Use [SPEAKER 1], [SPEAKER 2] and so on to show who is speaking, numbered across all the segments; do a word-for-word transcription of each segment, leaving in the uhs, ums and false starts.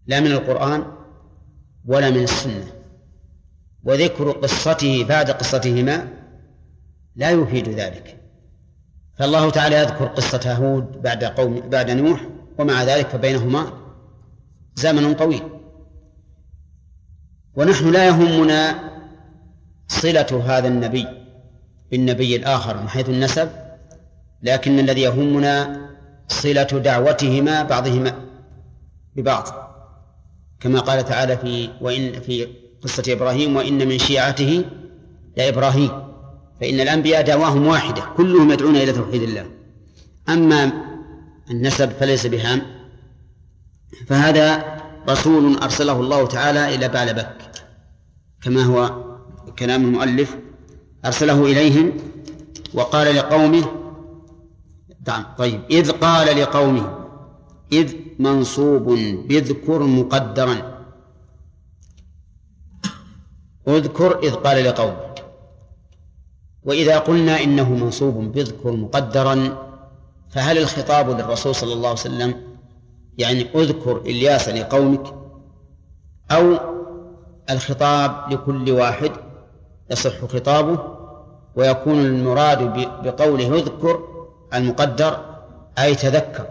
[SPEAKER 1] لا من القرآن ولا من السنة، وذكر قصته بعد قصتهما لا يفيد ذلك. فالله تعالى يذكر قصة هود بعد قوم بعد نوح، ومع ذلك فبينهما زمن طويل. ونحن لا يهمنا صلة هذا النبي بالنبي الآخر من حيث النسب، لكن الذي يهمنا صلة دعوتهما بعضهما ببعض، كما قال تعالى في وإن في قصة إبراهيم: وإن من شيعته لإبراهيم. فإن الأنبياء دعواهم واحدة، كلهم يدعون إلى توحيد الله. أما النسب فليس بهام، فهذا رسول أرسله الله تعالى إلى بعلبك كما هو كلام المؤلف، أرسله إليهم وقال لقومه. طيب، إذ قال لقومه، إذ منصوب بذكر مقدرا، اذكر إذ قال لقومه. وإذا قلنا إنه منصوب بذكر مقدرا، فهل الخطاب للرسول صلى الله عليه وسلم يعني اذكر إلياس لقومك، أو الخطاب لكل واحد يصح خطابه ويكون المراد بقوله اذكر المقدر أي تذكر؟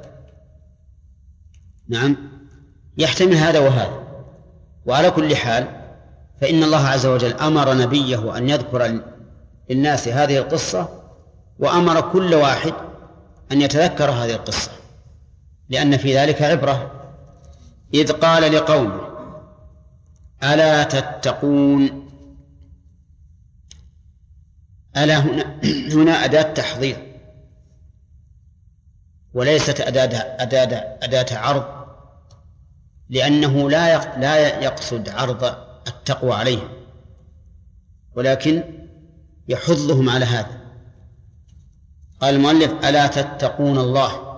[SPEAKER 1] نعم، يحتمل هذا وهذا. وعلى كل حال فإن الله عز وجل أمر نبيه أن يذكر للناس هذه القصة، وأمر كل واحد أن يتذكر هذه القصة، لأن في ذلك عبرة. إذ قال لقومه ألا تتقون، ألا هنا, هنا أداة تحضير وليست أداة, أداة, أداة عرض، لأنه لا لا يقصد عرض التقوى عليهم، ولكن يحضهم على هذا. قال المؤلف ألا تتقون الله،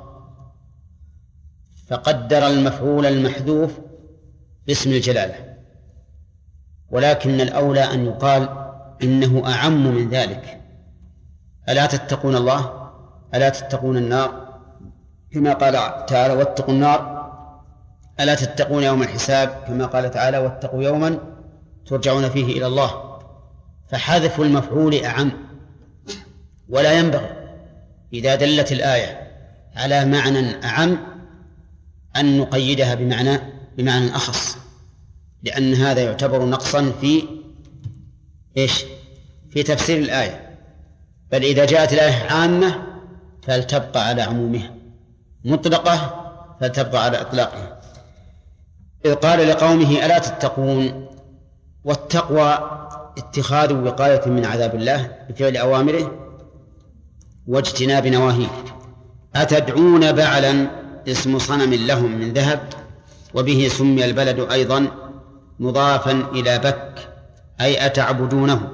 [SPEAKER 1] فقدر المفعول المحذوف باسم الجلالة، ولكن الأولى أن يقال إنه أعم من ذلك. ألا تتقون الله، ألا تتقون النار، كما قال تعالى واتقوا النار، ألا تتقون يوم الحساب، كما قال تعالى واتقوا يوما ترجعون فيه إلى الله. فحذف المفعول أعم، ولا ينبغي إذا دلت الآية على معنى أعم أن نقيدها بمعنى بمعنى أخص، لأن هذا يعتبر نقصا في إيش؟ في تفسير الآية. بل إذا جاءت الآية عامة فلتبقى على عمومها، مطلقة فلتبقى على إطلاقها. إذ قال لقومه ألا تتقون، والتقوى اتخاذ وقاية من عذاب الله بفعل أوامره واجتناب نواهيه. أتدعون بعلا اسم صنم لهم من ذهب، وبه سمي البلد أيضا مضافا إلى بك أي أتعبدونه.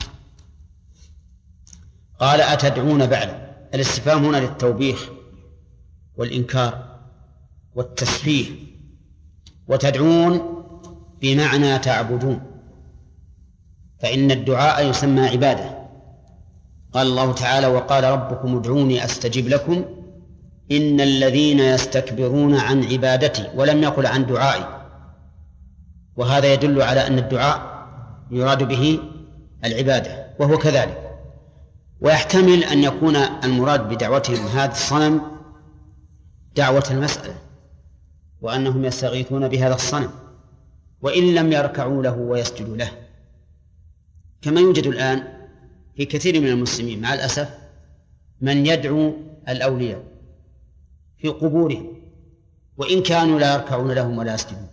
[SPEAKER 1] قال أتدعون بعلا، الاستفهام هنا للتوبيخ والإنكار والتسفيه، وتدعون بمعنى تعبدون، فإن الدعاء يسمى عبادة. قال الله تعالى وقال ربكم ادعوني أستجب لكم إن الذين يستكبرون عن عبادتي، ولم يقل عن دعائي، وهذا يدل على أن الدعاء يراد به العبادة، وهو كذلك. ويحتمل أن يكون المراد بدعوتهم هذا الصنم دعوة المسألة، وأنهم يستغيثون بهذا الصنم وإن لم يركعوا له ويسجدوا له، كما يوجد الآن في كثير من المسلمين مع الأسف من يدعو الأولياء في قبورهم وإن كانوا لا يركعون لهم ولا يسجدون.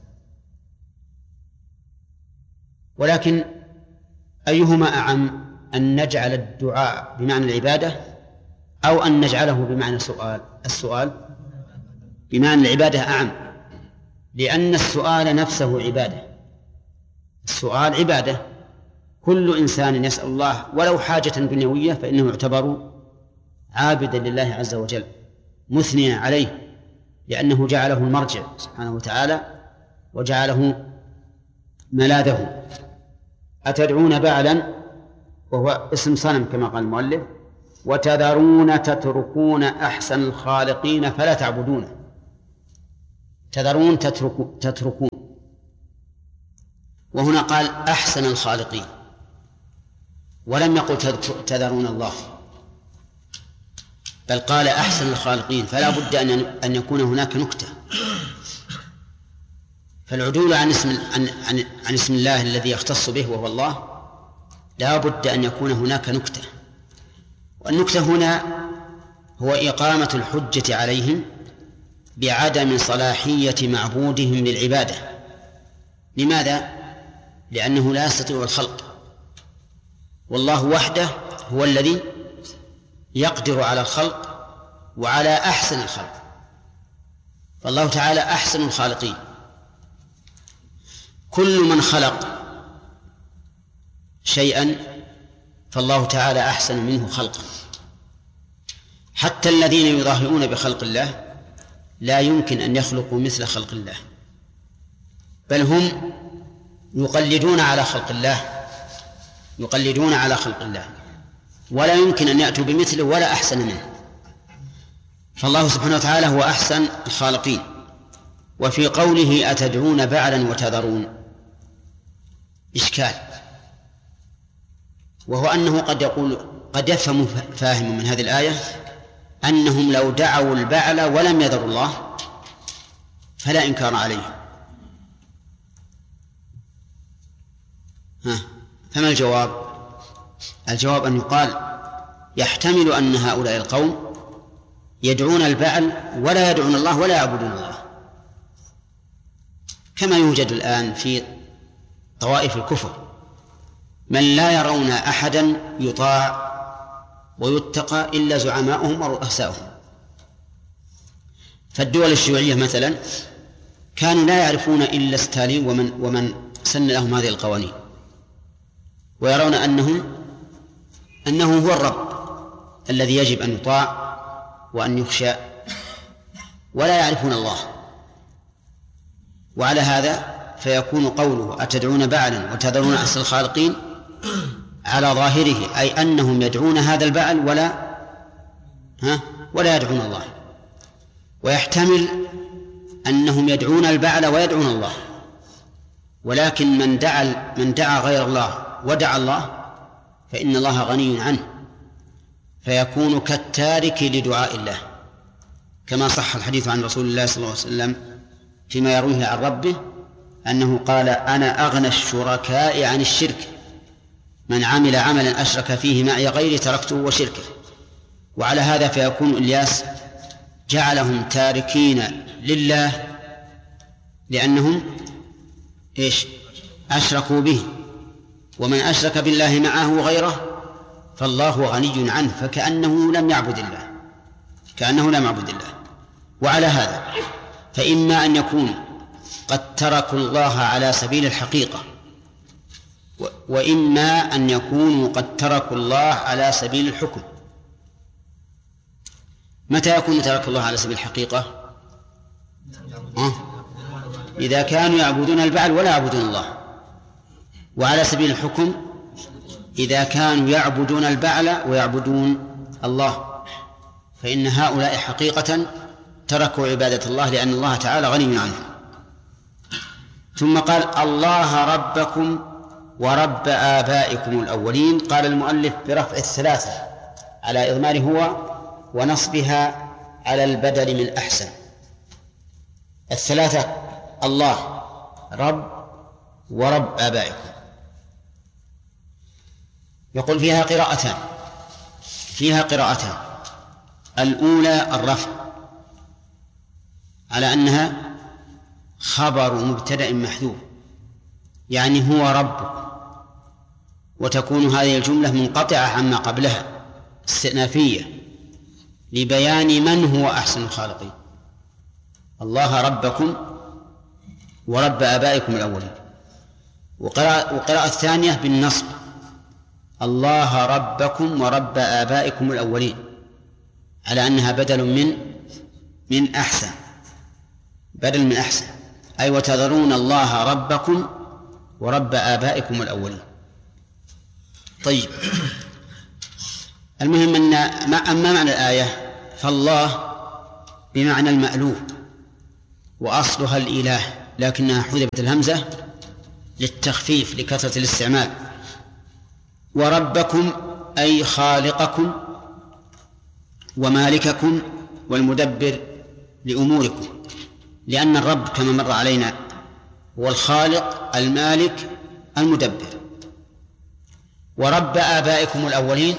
[SPEAKER 1] ولكن أيهما أعم، أن نجعل الدعاء بمعنى العبادة أو أن نجعله بمعنى السؤال؟ السؤال بمعنى العبادة أعم، لأن السؤال نفسه عبادة. السؤال عبادة، كل إنسان يسأل الله ولو حاجة دنيوية فإنه يعتبر عابدا لله عز وجل مثنيا عليه، لأنه جعله المرجع سبحانه وتعالى وجعله ملاذه. أتدعون بعلا وهو اسم صنم كما قال المؤلف، وتذرون تتركون أحسن الخالقين فلا تعبدونه. تذرون تتركون, تتركون وهنا قال أحسن الخالقين ولم يقل تذرون الله، بل قال أحسن الخالقين، فلا بد أن يكون هناك نكتة. فالعدول عن اسم, عن, عن, عن اسم الله الذي يختص به وهو الله لا بد أن يكون هناك نكتة، والنكتة هنا هو إقامة الحجة عليهم بعدم صلاحية معبودهم للعبادة. لماذا؟ لأنه لا يستطيع الخلق، والله وحده هو الذي يقدر على الخلق وعلى أحسن الخلق، فالله تعالى أحسن الخالقين. كل من خلق شيئا فالله تعالى أحسن منه خلقا، حتى الذين يظاهرون بخلق الله لا يمكن أن يخلقوا مثل خلق الله، بل هم يقلدون على خلق الله يقلدون على خلق الله ولا يمكن أن يأتوا بمثله ولا أحسن منه. فالله سبحانه وتعالى هو أحسن الخالقين. وفي قوله أتدعون بعلا وتذرون إشكال، وهو أنه قد يقول قد يفهم فاهم من هذه الآية أنهم لو دعوا البعل ولم يذروا الله فلا إنكار عليه. ها فما الجواب؟ الجواب أن يقال يحتمل أن هؤلاء القوم يدعون البعل ولا يدعون الله ولا يعبدون الله، كما يوجد الآن في طوائف الكفر من لا يرون أحدا يطاع ويتقى إلا زعماؤهم ورؤساؤهم. فالدول الشيوعية مثلا كانوا لا يعرفون إلا ستالين ومن, ومن سن لهم هذه القوانين، ويرون أنهم أنه هو الرب الذي يجب أن يطاع وأن يخشى، ولا يعرفون الله. وعلى هذا فيكون قوله أتدعون بعلا وتذرون أحسن الخالقين على ظاهره أي أنهم يدعون هذا البعل ولا ها ولا يدعون الله، ويحتمل أنهم يدعون البعل ويدعون الله، ولكن من دعا من دعا غير الله ودعا الله فإن الله غني عنه، فيكون كالتارك لدعاء الله، كما صح الحديث عن رسول الله صلى الله عليه وسلم فيما يرويه عن ربه أنه قال أنا أغنى الشركاء عن الشرك، من عمل عملا أشرك فيه معي غيري تركته وشركه. وعلى هذا فيكون إلياس جعلهم تاركين لله لأنهم إيش أشركوا به، ومن أشرك بالله معه غيره فالله غني عنه، فكأنه لم يعبد الله كأنه لم يعبد الله. وعلى هذا فإما أن يكون قد تركوا الله على سبيل الحقيقة، وإما أن يكونوا قد تركوا الله على سبيل الحكم. متى يكون تركوا الله على سبيل الحقيقة؟ أه؟ إذا كانوا يعبدون البعل ولا يعبدون الله. وعلى سبيل الحكم إذا كانوا يعبدون البعل ويعبدون الله، فإن هؤلاء حقيقة تركوا عبادة الله لأن الله تعالى غني عنه. ثم قال الله ربكم ورب آبائكم الأولين. قال المؤلف برفع الثلاثة على إضمار هو ونصبها على البدل من أحسن. الثلاثة الله رب ورب آبائكم. يقول فيها قراءتان فيها قراءتان الأولى الرفع على أنها خبر مبتدأ محذوف، يعني هو ربك، وتكون هذه الجملة منقطعة عما قبلها استئنافية لبيان من هو أحسن الخالقين. الله ربكم ورب آبائكم الأولين. وقراءة, وقراءة الثانية بالنصب الله ربكم ورب آبائكم الأولين، على أنها بدل من من أحسن بدل من أحسن أي وتذرون الله ربكم ورب آبائكم الأولين. طيب، المهم أن ما أما معنى الآية فالله بمعنى المألوه وأصلها الإله، لكنها حذفت الهمزة للتخفيف لكثرة الاستعمال. وربكم أي خالقكم ومالككم والمدبر لأموركم، لأن الرب كما مر علينا هو الخالق المالك المدبر. ورب آبائكم الأولين،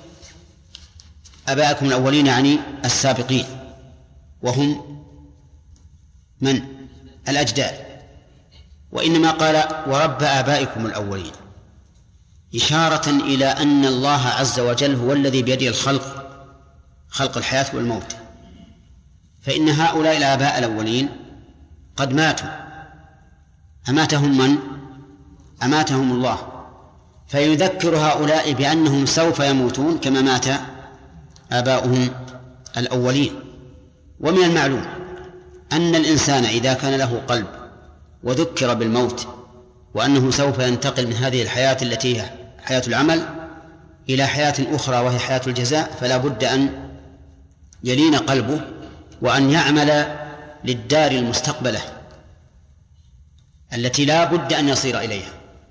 [SPEAKER 1] آبائكم الأولين يعني السابقين، وهم من؟ الأجداد. وإنما قال ورب آبائكم الأولين إشارة إلى أن الله عز وجل هو الذي بيده الخلق، خلق الحياة والموت، فإن هؤلاء الآباء الأولين قد ماتوا. أماتهم من؟ أماتهم الله، فيذكر هؤلاء بأنهم سوف يموتون كما مات آباؤهم الأولين. ومن المعلوم أن الإنسان إذا كان له قلب وذكر بالموت وأنه سوف ينتقل من هذه الحياة التي هي حياة العمل إلى حياة أخرى وهي حياة الجزاء، فلا بد أن يلين قلبه وأن يعمل للدار المستقبلة التي لا بد أن يصير إليها.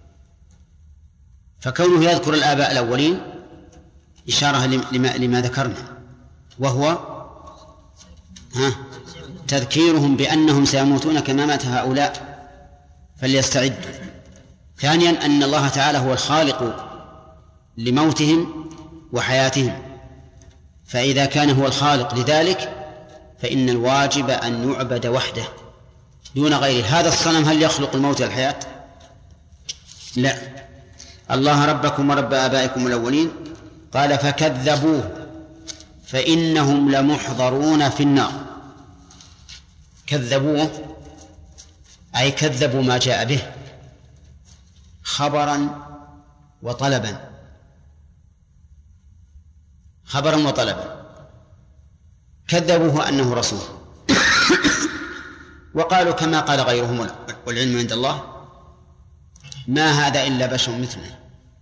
[SPEAKER 1] فكونه يذكر الآباء الأولين إشارة لما, لما ذكرنا، وهو ها تذكيرهم بأنهم سيموتون كما مات هؤلاء فليستعدوا. ثانيا أن الله تعالى هو الخالق لموتهم وحياتهم، فإذا كان هو الخالق لذلك فإن الواجب أن يعبد وحده دون غيره. هذا الصنم هل يخلق الموت والحياة؟ لا. الله ربكم ورب آبائكم الأولين قال فكذبوه فإنهم لمحضرون في النار. كذبوه أي كذبوا ما جاء به خبرا وطلبا، خبرا وطلبا. كذبوه أنه رسول وقالوا كما قال غيرهم والعلم عند الله ما هذا إلا بشر مثلنا.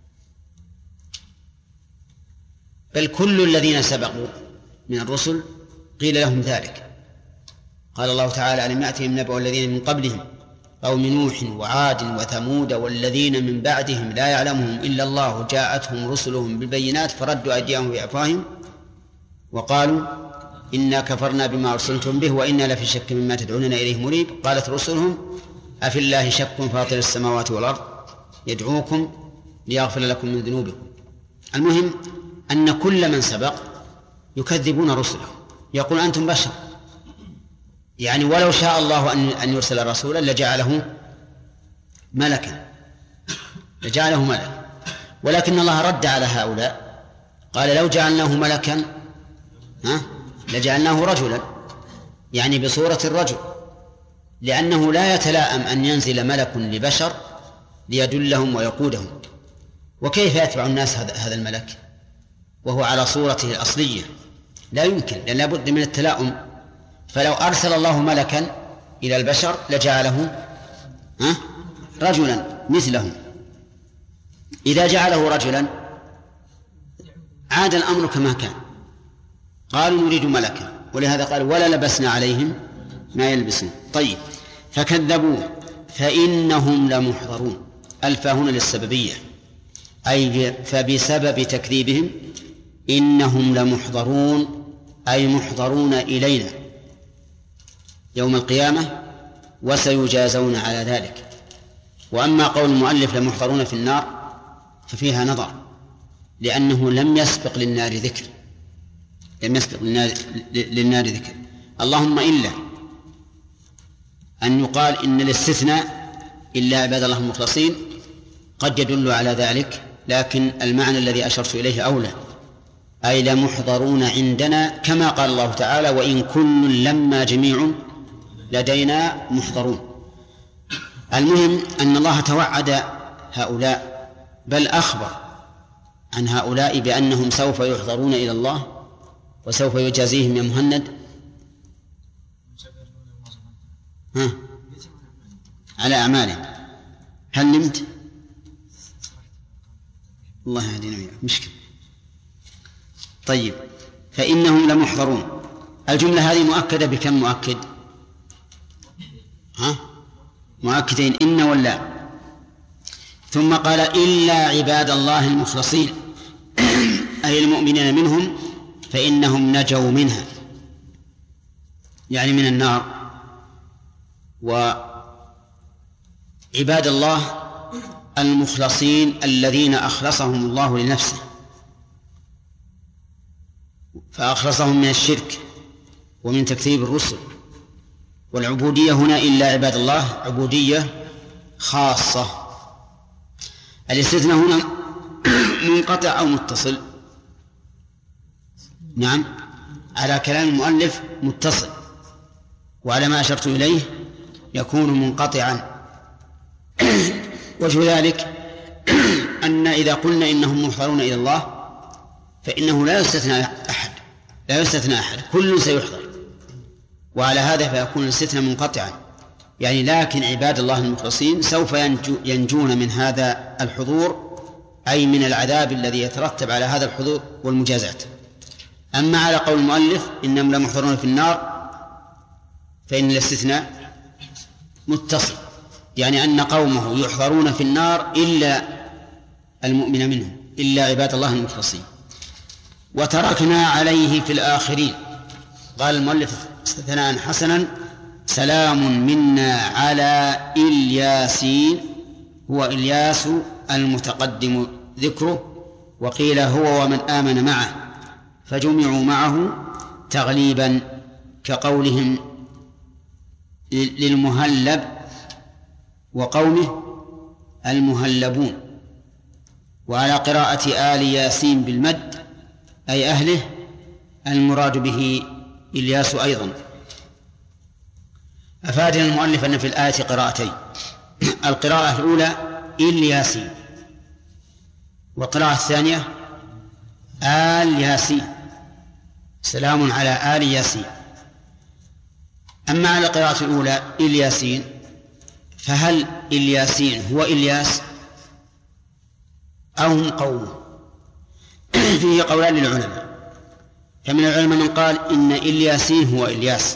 [SPEAKER 1] بل كل الذين سبقوا من الرسل قيل لهم ذلك. قال الله تعالى ألم يأتهم نبأ الذين من قبلهم قوم نوح وعاد وثمود والذين من بعدهم لا يعلمهم إلا الله جاءتهم رسلهم بالبينات فردوا أيديهم بأفواههم وقالوا إنا كفرنا بما أرسلتم به وإنا لفي شك مما تدعوننا إليه مريب. قالت رسلهم أفي الله شك فاطر السماوات والأرض يدعوكم ليغفر لكم من ذنوبكم. المهم أن كل من سبق يكذبون رسله، يقول أنتم بشر، يعني ولو شاء الله أن يرسل رسولا لجعله ملكا لجعله ملكا، ولكن الله رد على هؤلاء قال لو جعلناه ملكا ها لجعلناه رجلا، يعني بصورة الرجل، لأنه لا يتلائم أن ينزل ملك لبشر ليدلهم ويقودهم. وكيف يتبع الناس هذا الملك وهو على صورته الأصلية؟ لا يمكن، لأن لا بد من التلاؤم. فلو أرسل الله ملكا إلى البشر لجعله ها رجلا مثلهم. إذا جعله رجلا عاد الأمر كما كان، قالوا نريد ملكا، ولهذا قال ولا لبسنا عليهم ما يلبسون. طيب فكذبوه فإنهم لمحضرون. الفاء هنا للسببية، أي فبسبب تكذيبهم إنهم لمحضرون، أي محضرون إلينا يوم القيامة وسيجازون على ذلك. وأما قول المؤلف لمحضرون في النار ففيها نظر، لأنه لم يسبق للنار ذكر، لم يسبق للنار, للنار ذكر اللهم إلا أن يقال إن الاستثناء إلا عباد الله المخلصين قد يدل على ذلك، لكن المعنى الذي أشرت إليه أولى، أي لمحضرون عندنا كما قال الله تعالى وإن كل لما جميع لدينا محضرون. المهم أن الله توعد هؤلاء، بل أخبر عن هؤلاء بأنهم سوف يحضرون إلى الله وسوف يجازيهم يا مهند ها على أعمالهم. هل نمت؟ الله يهدينا وإياك، مشكلة. طيب فإنهم لمحضرون. الجملة هذه مؤكدة بكم مؤكد؟ ها مؤكدين إن ولا ثم قال إلا عباد الله المخلصين أي المؤمنين منهم فإنهم نجوا منها، يعني من النار. وعباد الله المخلصين الذين أخلصهم الله لنفسه، فأخلصهم من الشرك ومن تكذيب الرسل. والعبودية هنا إلا عباد الله عبودية خاصة. الاستثناء هنا منقطع أو متصل؟ نعم، على كلام المؤلف متصل، وعلى ما أشرت إليه يكون منقطعا. وجه ذلك أن إذا قلنا إنهم محضرون إلى الله فإنه لا يستثنى أحد، لا يستثنى أحد، كل سيحضر، وعلى هذا فيكون الاستثناء منقطعا، يعني لكن عباد الله المخلصين سوف ينجو ينجون من هذا الحضور، أي من العذاب الذي يترتب على هذا الحضور والمجازات. أما على قول المؤلف إنهم لا محضرون في النار فإن الاستثناء متصل، يعني أن قومه يحضرون في النار إلا المؤمن منهم، إلا عباد الله المخلصين. وتركنا عليه في الآخرين. قال المؤلف ثناء حسنا: سلام منا على إلياسين، هو إلياس المتقدم ذكره، وقيل هو ومن آمن معه، فجمعوا معه تغليبا كقولهم للمهلب وقومه المهلبون. وعلى قراءة آل ياسين بالمد أي أهله، المراد به إلياس أيضا. أفادنا المؤلف أن في الآية قراءتين: القراءة الأولى إلياسين، والقراءة الثانية آل ياسين، سلام على آل ياسين. أما على القراءة الأولى إلياسين، فهل إلياسين هو إلياس أو هم قومه؟ فيه قولان للعلماء، فمن العلماء من قال إن إلياسين هو إلياس،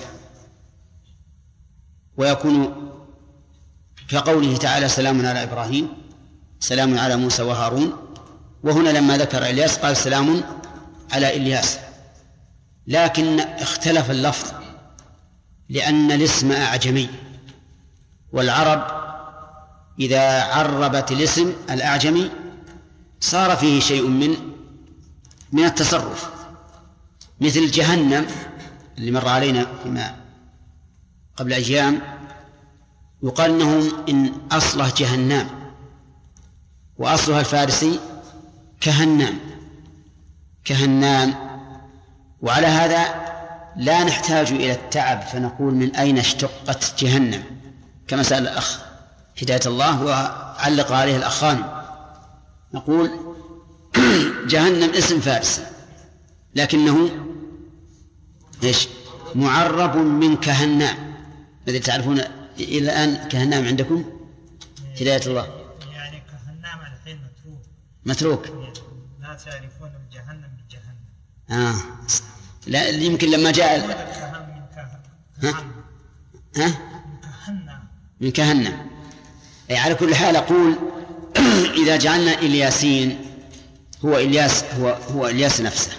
[SPEAKER 1] ويكون كقوله تعالى: سلام على إبراهيم، سلام على موسى وهارون. وهنا لما ذكر إلياس قال سلام على إلياس، لكن اختلف اللفظ لأن الاسم أعجمي، والعرب إذا عربت الاسم الأعجمي صار فيه شيء من من التصرف، مثل جهنم اللي مر علينا فيما قبل أيام، يقال أنه إن أصله جهنم وأصلها الفارسي كهنام كهنام وعلى هذا لا نحتاج إلى التعب فنقول من أين اشتقت جهنم، كما سأل الأخ هداية الله وعلق عليه الأخان، نقول جهنم اسم فارسي لكنه إيش؟ معرب من كهنام. الذي تعرفون إلى الآن كهنام عندكم هداية الله؟
[SPEAKER 2] يعني كهنام الحين متروك
[SPEAKER 1] متروك
[SPEAKER 2] الناس يعرفون جهنم بجهنم.
[SPEAKER 1] آه لا يمكن لما جاء
[SPEAKER 2] من
[SPEAKER 1] ها ها
[SPEAKER 2] من كهنم
[SPEAKER 1] من كهنم. أي على كل حال أقول إذا جعلنا إلياسين هو إلياس هو هو إلياس نفسه،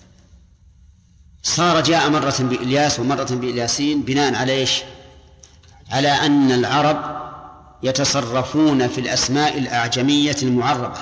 [SPEAKER 1] صار جاء مرة بإلياس ومرة بإلياسين بناء على إيش؟ على أن العرب يتصرفون في الأسماء الأعجمية المعربة.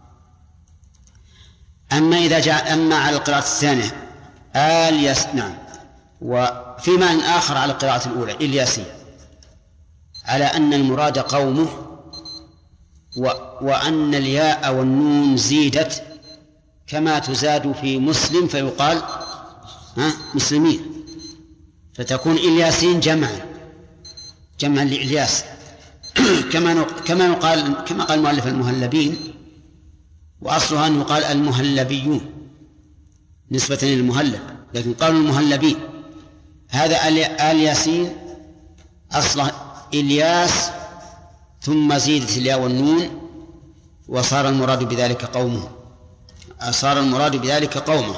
[SPEAKER 1] أما إذا جاء أما على القراءة الثانية آل ياس، نعم، وفي معنى آخر على القراءة الأولى إلياسين، على أن المراد قومه، و... وأن الياء والنون زيدت كما تزاد في مسلم فيقال ها مسلمين، فتكون إلياسين جمعا جمعا لإلياس كما نق... كما يقال كما قال المؤلف المهلبين، وأصلها أن يقال المهلبيون نسبة للمهلب، لكن قالوا المهلبين. هذا آل ياسين أصله إلياس ثم زيدت الياء والنون وصار المراد بذلك قومه، صار المراد بذلك قومه.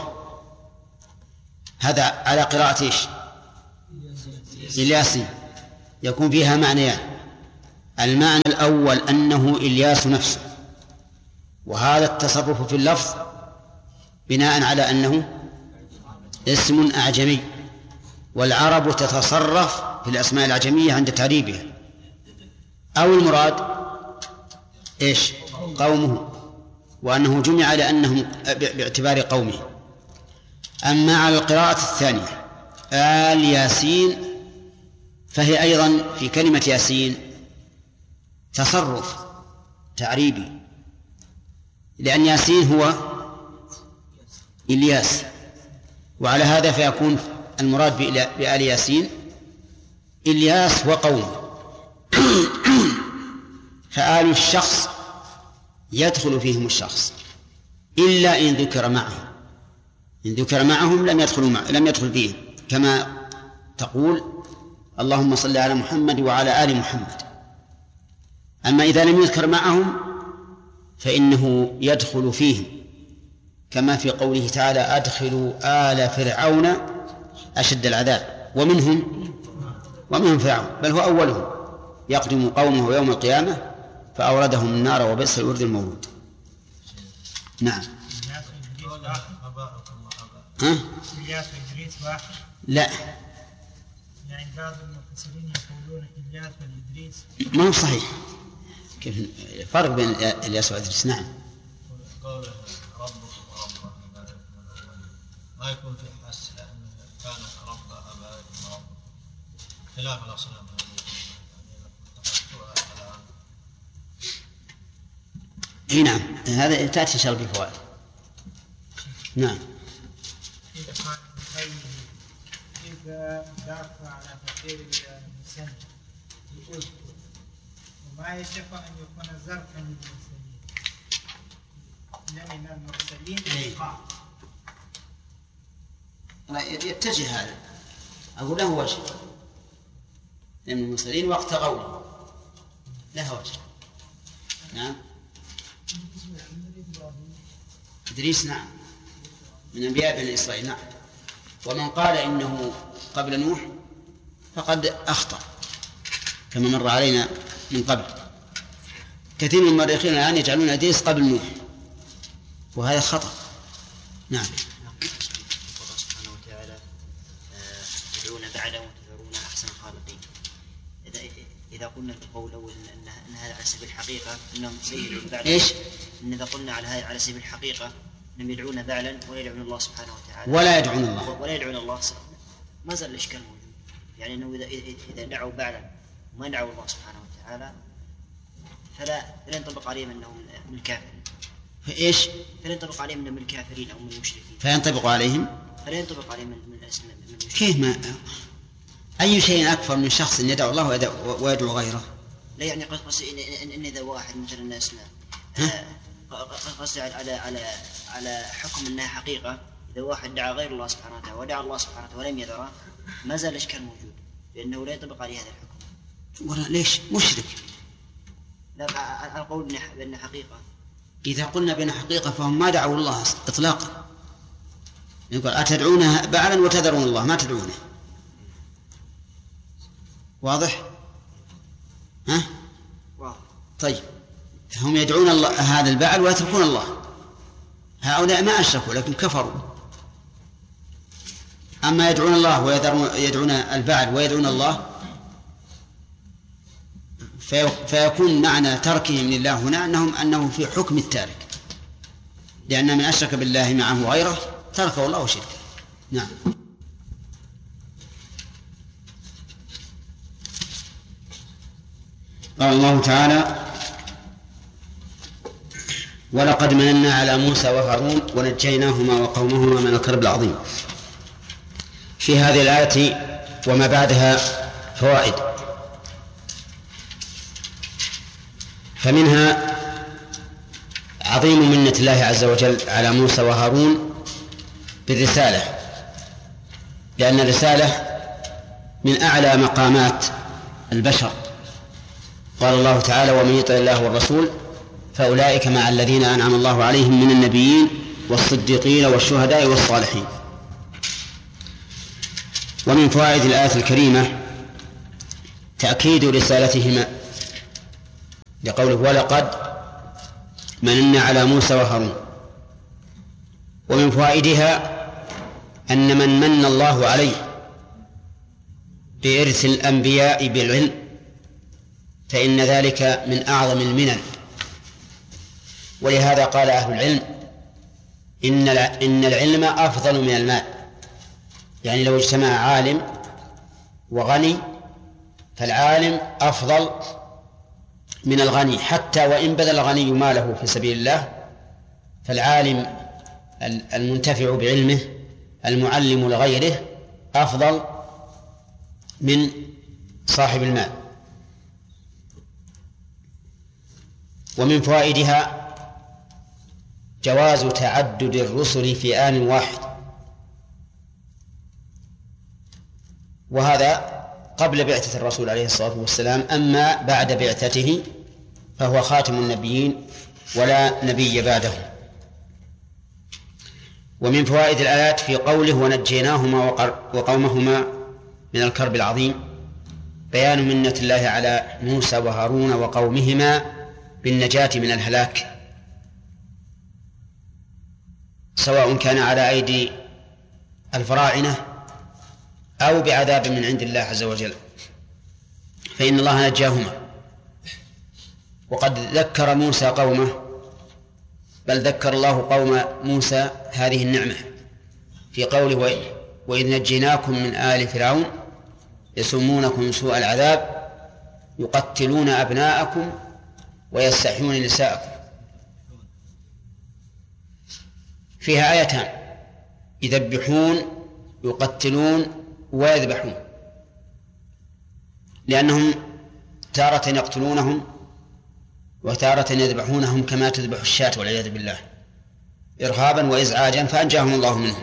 [SPEAKER 1] هذا على قراءة إيش؟ إلياسي، يكون فيها معنيان: المعنى الأول أنه إلياس نفسه، وهذا التصرف في اللفظ بناء على أنه اسم أعجمي، والعرب تتصرف في الأسماء الأعجمية عند تعريبها. أو المراد إيش؟ قومه، وأنه جمع لأنهم باعتبار قومه. أما على القراءة الثانية آل ياسين فهي أيضا في كلمة ياسين تصرف تعريبي، لأن ياسين هو إلياس، وعلى هذا فيكون المراد بآل ياسين إلياس وقومه. فآل الشخص يدخل فيهم الشخص إلا إن ذكر معهم، إن ذكر معهم لم يدخلوا مع... لم يدخل فيهم، كما تقول اللهم صل على محمد وعلى آل محمد. أما إذا لم يذكر معهم فإنه يدخل فيهم، كما في قوله تعالى أدخلوا آل فرعون أشد العذاب، ومنهم ومنهم فرعون، بل هو أولهم يقدم قومه يوم القيامة فأوردهم النار وبئس الورد المورود. نعم. ها؟ لا،
[SPEAKER 2] يعني بعض المفسرين يقولون إلياس والإدريس
[SPEAKER 1] ما هو صحيح. كيف فرق بين إلياس وإدريس؟ نعم.
[SPEAKER 3] قوله ربكم ورب آبائكم ما يكون في حس لأنه كان رب آبائكم ورب خلاف الأصنام.
[SPEAKER 1] اي نعم، هذا تأتي إن شاء الله بالفوائد. نعم.
[SPEAKER 2] إذا كان خير إذا دافع على فقير المسلم يقول وما يشفى أن يكون ظرفا للمرسلين، لأن المرسلين
[SPEAKER 1] لا يتجه هذا، أقول له وجه، لأن المرسلين وقت قوله له وجه. نعم. إدريس نعم من أنبياء بني إسرائيل. نعم. ومن قال إنه قبل نوح فقد أخطأ كما مر علينا من قبل. كثير من المؤرخين الآن يجعلون إدريس قبل نوح وهذا خطأ. نعم.
[SPEAKER 4] الله سبحانه وتعالى تدعون بعده وتذرون أحسن الخالقين. إذا إذا قلنا في القول الأول أن هذا على سبيل الحقيقة أنهم سيدعون بعده.
[SPEAKER 1] إيش؟
[SPEAKER 4] إن إذا قلنا على هذا على سبيل الحقيقة أنهم يدعون بعلا ولا يدعون الله سبحانه وتعالى.
[SPEAKER 1] ولا يدعون الله.
[SPEAKER 4] ولا يدعون الله سبحانه. ما زال الإشكال موجود. يعني أنه إذا إذا دعوا بعلا وما دعوا الله سبحانه وتعالى فلا فلا ينطبق عليهم أنهم من الكافرين.
[SPEAKER 1] فإيش؟
[SPEAKER 4] فلا ينطبق عليهم أنهم من الكافرين أو من المشركين.
[SPEAKER 1] فينطبق عليهم.
[SPEAKER 4] فلا ينطبق عليهم من من الأسماء من المشركين.
[SPEAKER 1] كيف ما أي شيء أكثر من شخص يدعو الله ويدعو غيره؟
[SPEAKER 4] لا يعني قصدي إن, إن إذا واحد مثلا الناس قصدي على على على حكم أنها حقيقة. إذا واحد دعا غير الله سبحانه وتعالى ودعا الله سبحانه وتعالى ولم يذره ما زال الإشكال موجود لأنه لا يطبق عليه هذا الحكم.
[SPEAKER 1] ولا ليش مشرك؟
[SPEAKER 4] لا القول بأن حقيقة.
[SPEAKER 1] إذا قلنا بأن حقيقة فهم ما دعوا الله إطلاقا. يقول أتدعونه بعلا وتذرون الله ما تدعونه. واضح؟ ها؟
[SPEAKER 4] واضح.
[SPEAKER 1] طيب هم يدعون الله هذا البعل ويتركون الله. هؤلاء ما أشركوا لكن كفروا. أما يدعون الله ويدعون يدعون البعل ويدعون الله فيكون معنى تركهم لله هنا أنهم أنه في حكم التارك، لأن من أشرك بالله معه غيره تركه الله وشركه. نعم. قال الله تعالى ولقد مننا على موسى وهارون ونجيناهما وقومهما من الكرب العظيم. في هذه الآية وما بعدها فوائد، فمنها عظيم منة الله عز وجل على موسى وهارون بالرسالة، لأن الرسالة من أعلى مقامات البشر. قال الله تعالى ومن يطع الله والرسول فأولئك مع الذين أنعم الله عليهم من النبيين والصديقين والشهداء والصالحين. ومن فوائد الآية الكريمة تأكيد رسالتهما لقوله ولقد من على موسى وهارون. ومن فوائدها أن من من الله عليه بإرث الأنبياء بالعلم فإن ذلك من أعظم المنن، ولهذا قال أهل العلم إن العلم أفضل من المال، يعني لو اجتمع عالم وغني فالعالم أفضل من الغني، حتى وإن بذل الغني ماله في سبيل الله فالعالم المنتفع بعلمه المعلم لغيره أفضل من صاحب المال. ومن فوائدها جواز تعدد الرسل في آن واحد، وهذا قبل بعثة الرسول عليه الصلاة والسلام، أما بعد بعثته فهو خاتم النبيين ولا نبي بعده. ومن فوائد الآيات في قوله ونجيناهما وقومهما من الكرب العظيم بيان منة الله على موسى وهارون وقومهما بالنجاة من الهلاك، سواء كان على أيدي الفراعنة أو بعذاب من عند الله عز وجل، فإن الله نجاهما. وقد ذكر موسى قومه، بل ذكر الله قوم موسى هذه النعمة في قوله وإذ نجيناكم من آل فرعون يسومونكم سوء العذاب يقتلون أبناءكم ويستحيون نساءكم. فيها آيتان: يذبحون يقتلون ويذبحون، لأنهم تارة يقتلونهم وتارة يذبحونهم كما تذبح الشاة والعياذ بالله إرهابا وإزعاجا، فأنجاهم الله منهم.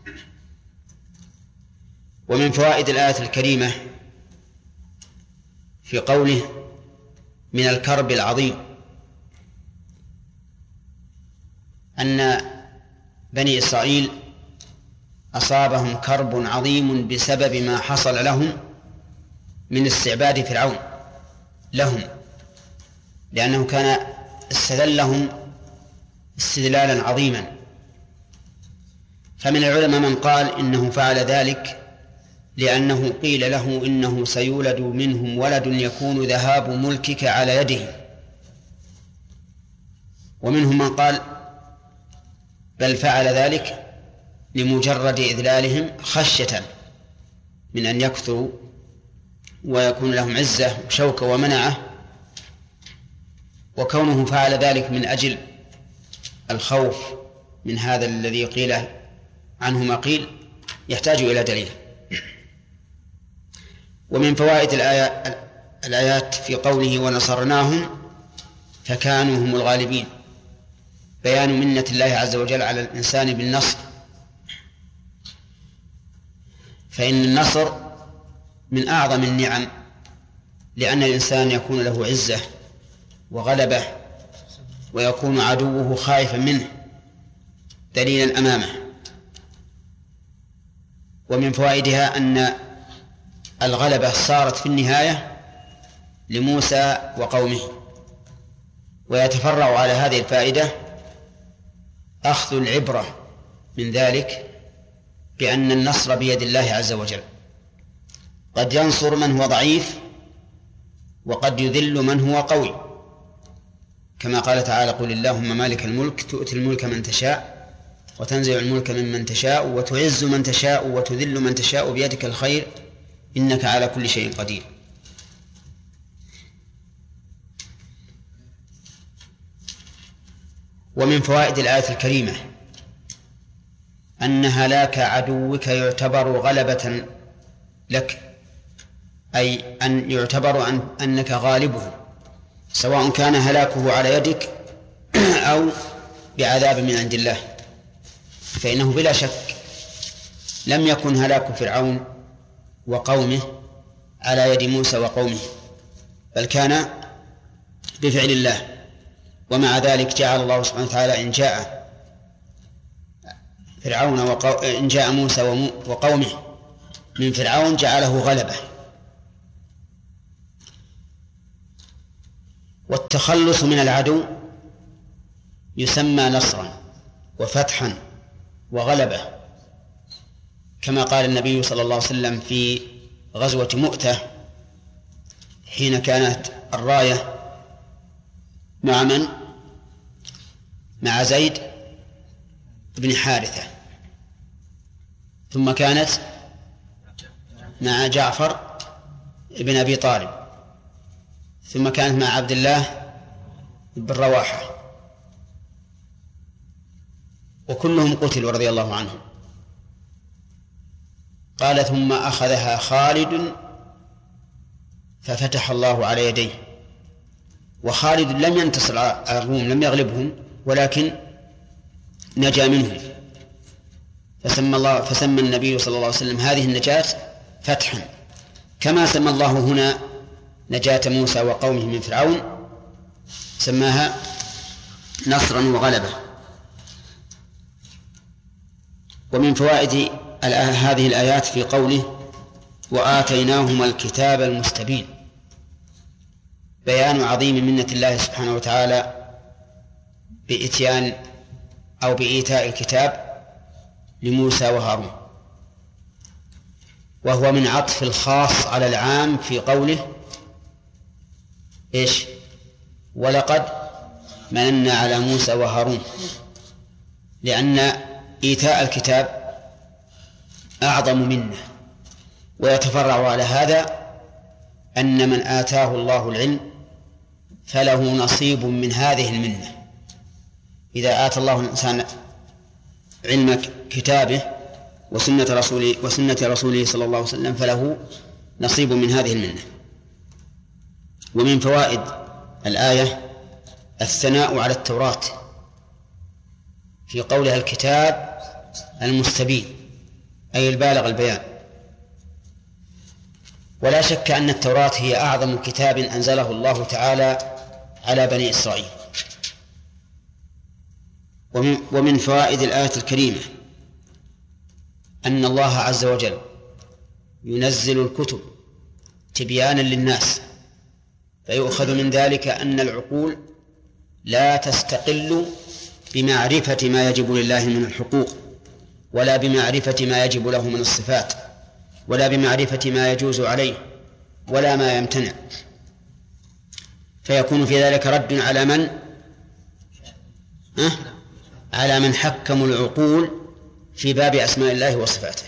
[SPEAKER 1] ومن فوائد الآية الكريمة في قوله من الكرب العظيم أن بني إسرائيل أصابهم كرب عظيم بسبب ما حصل لهم من استعباد فرعون لهم، لأنه كان استذلهم استذلالا عظيما. فمن العلماء من قال إنه فعل ذلك لأنه قيل له إنه سيولد منهم ولد يكون ذهاب ملكك على يده، ومنهم من قال بل فعل ذلك لمجرد إذلالهم خشية من أن يكثروا ويكون لهم عزة وشوكة ومنعة، وكونه فعل ذلك من أجل الخوف من هذا الذي قيل عنه ما قيل يحتاج إلى دليل. ومن فوائد الآيات, الآيات في قوله ونصرناهم فكانوا هم الغالبين بيان منة الله عز وجل على الإنسان بالنصر، فإن النصر من أعظم النعم، لأن الإنسان يكون له عزة وغلبة ويكون عدوه خائفا منه دليلا أمامه. ومن فوائدها أن الغلبة صارت في النهاية لموسى وقومه. ويتفرع على هذه الفائدة أخذ العبرة من ذلك بأن النصر بيد الله عز وجل، قد ينصر من هو ضعيف وقد يذل من هو قوي، كما قال تعالى قل اللهم مالك الملك تؤتي الملك من تشاء وتنزع الملك ممن تشاء وتعز من تشاء وتذل من تشاء بيدك الخير إنك على كل شيء قدير. ومن فوائد الآية الكريمة أن هلاك عدوك يعتبر غلبة لك، أي أن يعتبر أن أنك غالبه، سواء كان هلاكه على يدك أو بعذاب من عند الله، فإنه بلا شك لم يكن هلاك فرعون وقومه على يد موسى وقومه، بل كان بفعل الله. ومع ذلك جعل الله سبحانه وتعالى إن جاء فرعون وقو... إن جاء موسى وقومه من فرعون جعله غلبة. والتخلص من العدو يسمى نصرا وفتحا وغلبة، كما قال النبي صلى الله عليه وسلم في غزوة مؤتة حين كانت الراية مع من؟ مع زيد بن حارثة، ثم كانت مع جعفر بن أبي طالب، ثم كانت مع عبد الله بن رواحة، وكلهم قتلوا رضي الله عنهم. قال ثم أخذها خالد ففتح الله على يديه، وخالد لم ينتصر على الروم، لم يغلبهم، ولكن نجا منهم، فسمى الله فسمى النبي صلى الله عليه وسلم هذه النجاة فتحا، كما سمى الله هنا نجاة موسى وقومه من فرعون سماها نصرا وغلبة. ومن فوائد هذه الآيات في قوله وآتيناهما الكتاب المستبين بيان عظيم منة الله سبحانه وتعالى بإتيان أو بإيتاء الكتاب لموسى وهارون، وهو من عطف الخاص على العام في قوله إيش؟ ولقد مننا على موسى وهارون، لأن إيتاء الكتاب أعظم منه. ويتفرع على هذا أن من آتاه الله العلم فله نصيب من هذه المنة. إذا آتى الله الإنسان علم كتابه وسنة رسوله, وسنة رسوله صلى الله عليه وسلم فله نصيب من هذه المنة. ومن فوائد الآية الثناء على التوراة في قولها الكتاب المستبين، أي البالغ البيان. ولا شك أن التوراة هي أعظم كتاب أنزله الله تعالى على بني إسرائيل. ومن, ومن فوائد الآية الكريمة أن الله عز وجل ينزل الكتب تبيانا للناس، فيؤخذ من ذلك أن العقول لا تستقل بمعرفة ما يجب لله من الحقوق، ولا بمعرفة ما يجب له من الصفات، ولا بمعرفة ما يجوز عليه، ولا ما يمتنع، فيكون في ذلك رد على من أه؟ على من حكموا العقول في باب أسماء الله وصفاته.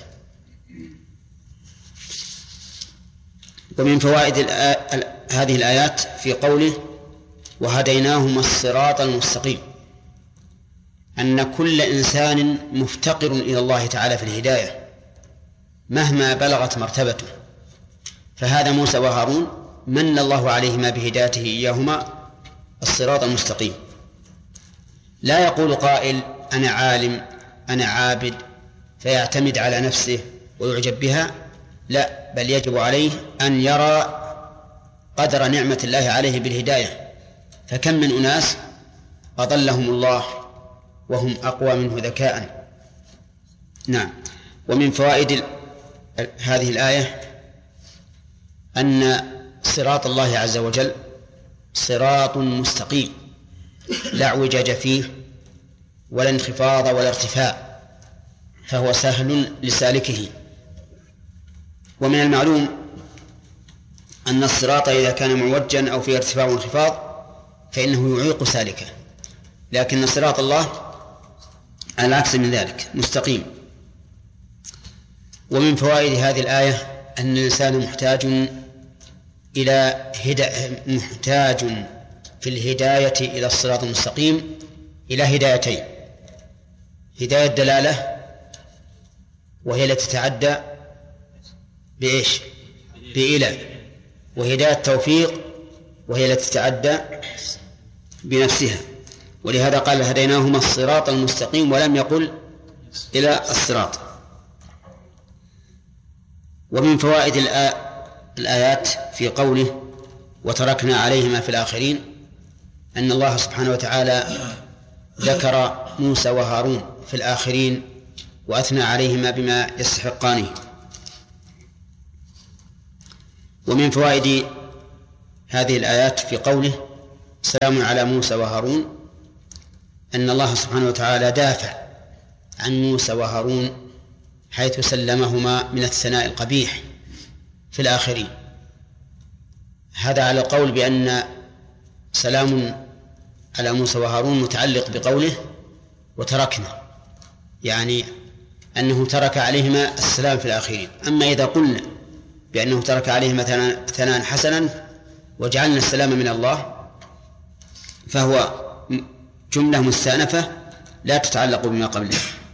[SPEAKER 1] ومن فوائد هذه الآيات في قوله وهديناهما الصراط المستقيم أن كل إنسان مفتقر إلى الله تعالى في الهداية مهما بلغت مرتبته، فهذا موسى وهارون من الله عليهما بهدايته إياهما الصراط المستقيم. لا يقول قائل أنا عالم أنا عابد فيعتمد على نفسه ويعجب بها، لا، بل يجب عليه أن يرى قدر نعمة الله عليه بالهداية، فكم من أناس أضلهم الله وهم أقوى منه ذكاء. نعم. ومن فوائد هذه الآية أن صراط الله عز وجل صراط مستقيم لا اعوجاج فيه ولا انخفاض ولا ارتفاع، فهو سهل لسالكه. ومن المعلوم أن الصراط إذا كان معوجا أو فيه ارتفاع وانخفاض فإنه يعيق سالكه، لكن صراط الله على العكس من ذلك مستقيم. ومن فوائد هذه الآية أن الإنسان محتاج إلى هدا... محتاج في الهداية إلى الصراط المستقيم إلى هدايتين: هداية دلالة وهي التي تتعدى بإيش؟ بإلى، وهداية توفيق وهي التي تتعدى بنفسها. ولهذا قال هديناهما الصراط المستقيم ولم يقل إلى الصراط. ومن فوائد الآيات في قوله وتركنا عليهما في الآخرين أن الله سبحانه وتعالى ذكر موسى وهارون في الآخرين وأثنى عليهما بما يستحقانه. ومن فوائد هذه الآيات في قوله سلام على موسى وهارون أن الله سبحانه وتعالى دافع عن موسى وهارون حيث سلمهما من الثناء القبيح في الآخرين. هذا على القول بأن سلام على موسى وهارون متعلق بقوله وتركنا، يعني أنه ترك عليهما السلام في الآخرين. أما إذا قلنا بأنه ترك عليهما ثناء حسنا وجعلنا السلام من الله فهو جملة مستأنفة لا تتعلق بما قبله.